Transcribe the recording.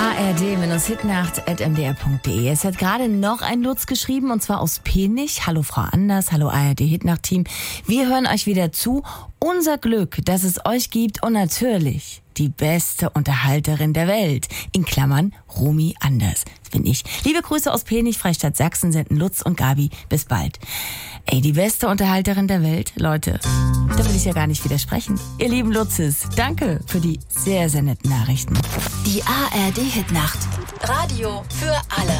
ard-hitnacht@mdr.de. Es hat gerade noch ein Lutz geschrieben, und zwar aus Penich. Hallo Frau Anders, hallo ARD-Hitnacht-Team. Wir hören euch wieder zu. Unser Glück, dass es euch gibt, und natürlich die beste Unterhalterin der Welt. In Klammern Romy Anders. Das bin ich. Liebe Grüße aus Penich, Freistadt Sachsen, senden Lutz und Gabi. Bis bald. Ey, die beste Unterhalterin der Welt, Leute, da will ich ja gar nicht widersprechen. Ihr lieben Lutzes, danke für die sehr, sehr netten Nachrichten. Die ARD-Hitnacht. Radio für alle.